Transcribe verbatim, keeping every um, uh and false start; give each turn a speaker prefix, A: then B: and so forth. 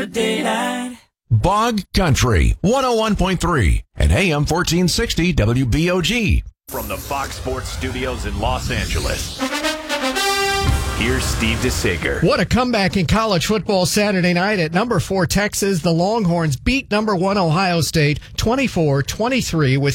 A: for daylight.
B: Bog Country, one oh one point three and A M fourteen sixty W B O G.
C: From the Fox Sports Studios in Los Angeles, here's Steve DeSager.
D: What a comeback in college football Saturday night at number four Texas. The Longhorns beat number one Ohio State twenty-four twenty-three with